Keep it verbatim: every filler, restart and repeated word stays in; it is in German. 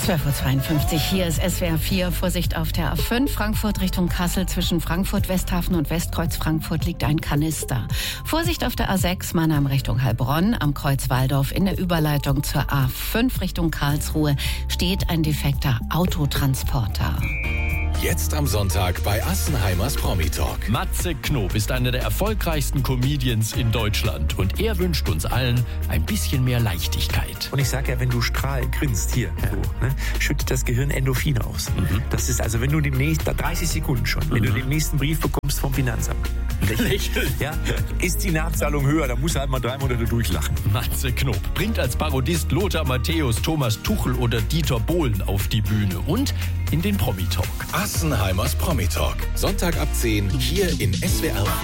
zwölf Uhr zweiundfünfzig, hier ist S W R vier. Vorsicht auf der A fünf, Frankfurt Richtung Kassel. Zwischen Frankfurt Westhafen und Westkreuz Frankfurt liegt ein Kanister. Vorsicht auf der A sechs, Mannheim Richtung Heilbronn. Am Kreuz Walldorf in der Überleitung zur A fünf Richtung Karlsruhe steht ein defekter Autotransporter. Jetzt am Sonntag bei Assenheimers Promi-Talk. Matze Knob ist einer der erfolgreichsten Comedians in Deutschland. Und er wünscht uns allen ein bisschen mehr Leichtigkeit. Und ich sage ja, wenn du strahlend grinst, hier, ja. so, ne, schüttet das Gehirn Endorphine aus. Mhm. Das ist also, wenn du demnächst, dreißig Sekunden schon, wenn mhm. du den nächsten Brief bekommst vom Finanzamt, lächeln, ja, ist die Nachzahlung höher, dann musst du halt mal drei Monate durchlachen. Matze Knob bringt als Parodist Lothar Matthäus, Thomas Tuchel oder Dieter Bohlen auf die Bühne und in den Promi-Talk. Assenheimers Promi-Talk. Sonntag ab zehn hier in S W R.